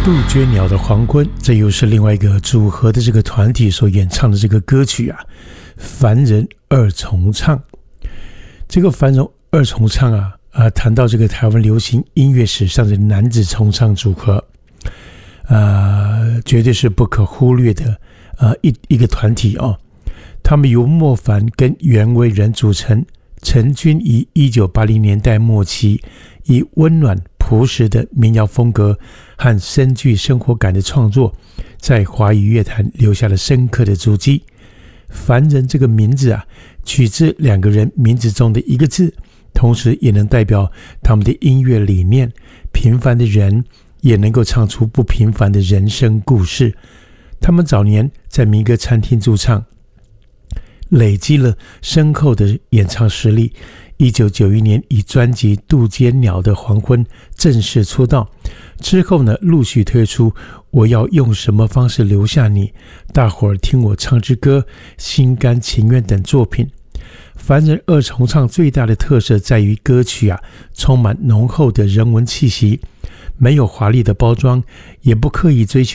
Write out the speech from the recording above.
杜鹃鸟的黄昏，这又是另外一个组合的这个团体所演唱的这个歌曲啊，凡人二重唱。这个凡人二重唱谈到这个台湾流行音乐史上的男子重唱组合，绝对是不可忽略的一个团体哦。他们由莫凡跟袁惟仁组成，成军于1980年代末期，以温暖朴实的民谣风格和深具生活感的创作，在华语乐坛留下了深刻的足迹。凡人这个名字取自两个人名字中的一个字，同时也能代表他们的音乐理念。平凡的人也能够唱出不平凡的人生故事。他们早年在民歌餐厅驻唱，累积了深厚的演唱实力。1991年以专辑《杜鹃鸟的黄昏》正式出道，之后呢，陆续推出《我要用什么方式留下你》、《大伙儿听我唱支歌》、《心甘情愿》等作品。凡人二重唱最大的特色在于歌曲充满浓厚的人文气息，没有华丽的包装，也不刻意追求